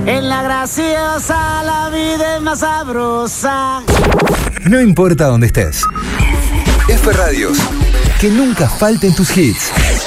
En la graciosa la vida es más sabrosa. No importa dónde estés. F Radios. Que nunca falten tus hits.